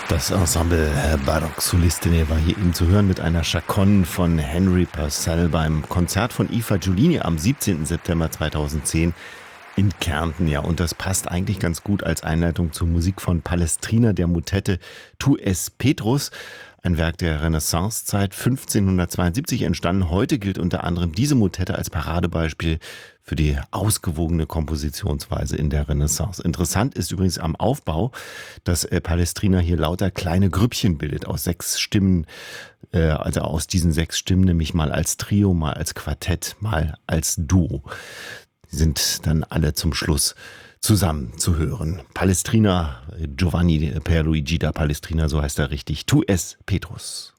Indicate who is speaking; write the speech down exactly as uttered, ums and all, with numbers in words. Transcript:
Speaker 1: Das Ensemble Baroque Solistine war hier eben zu hören mit einer Chaconne von Henry Purcell beim Konzert von Eva Giulini am siebzehnten September zweitausendzehn in Kärnten. Ja, und das passt eigentlich ganz gut als Einleitung zur Musik von Palestrina, der Motette Tu es Petrus, ein Werk der Renaissancezeit, fünfzehnhundertzweiundsiebzig entstanden. Heute gilt unter anderem diese Motette als Paradebeispiel für die ausgewogene Kompositionsweise in der Renaissance. Interessant ist übrigens am Aufbau, dass äh, Palestrina hier lauter kleine Grüppchen bildet aus sechs Stimmen, äh, also aus diesen sechs Stimmen, nämlich mal als Trio, mal als Quartett, mal als Duo. Die sind dann alle zum Schluss zusammen zu hören. Palestrina, Giovanni Pierluigi da Palestrina, so heißt er richtig. Tu es Petrus.